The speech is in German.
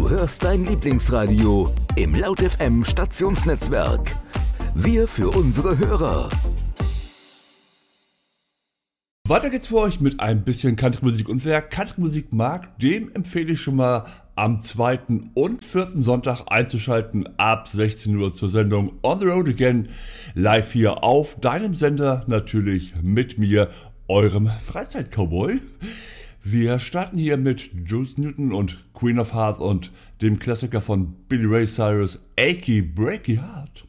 Du hörst dein Lieblingsradio im Laut FM Stationsnetzwerk. Wir für unsere Hörer. Weiter geht's für euch mit ein bisschen Country-Musik. Und wer Country-Musik mag, dem empfehle ich schon mal am 2. und 4. Sonntag einzuschalten ab 16 Uhr zur Sendung On the Road Again. Live hier auf deinem Sender, natürlich mit mir, eurem Freizeit-Cowboy. Wir starten hier mit Juice Newton und Queen of Hearts und dem Klassiker von Billy Ray Cyrus, Achy Breaky Heart.